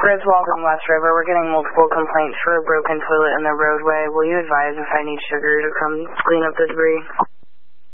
Griswold on West River. We're getting multiple complaints for a broken toilet in the roadway. Will you advise if I need Sugar to come clean up the debris?